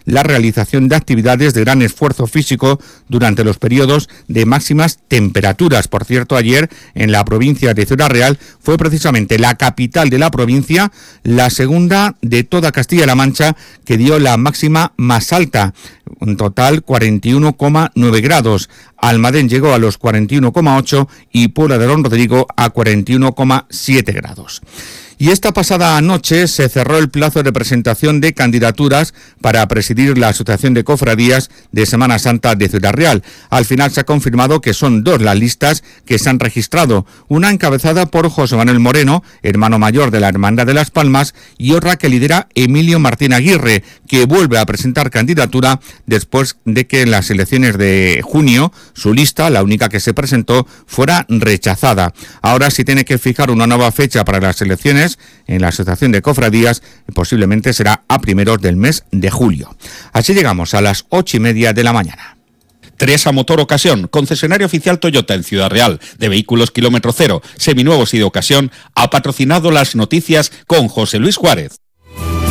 la realización de actividades de gran esfuerzo físico durante los periodos de máximas temperaturas. Por cierto, ayer en la provincia de Ciudad Real fue precisamente la capital de la provincia, la segunda de toda Castilla-La Mancha, que dio la máxima más alta, en total 41,9 grados. Almadén llegó a los 41,8 y Puebla de Don Rodrigo a 41,7 grados. Y esta pasada noche se cerró el plazo de presentación de candidaturas para presidir la Asociación de Cofradías de Semana Santa de Ciudad Real. Al final se ha confirmado que son 2 las listas que se han registrado, una encabezada por José Manuel Moreno, hermano mayor de la Hermandad de Las Palmas, y otra que lidera Emilio Martín Aguirre, que vuelve a presentar candidatura después de que en las elecciones de junio su lista, la única que se presentó, fuera rechazada. Ahora se tiene que fijar una nueva fecha para las elecciones en la Asociación de Cofradías, posiblemente será a primeros del mes de julio. Así llegamos a las 8:30 de la mañana. Teresa Motor Ocasión, concesionario oficial Toyota en Ciudad Real, de vehículos kilómetro cero, seminuevos y de ocasión, ha patrocinado las noticias con José Luis Juárez.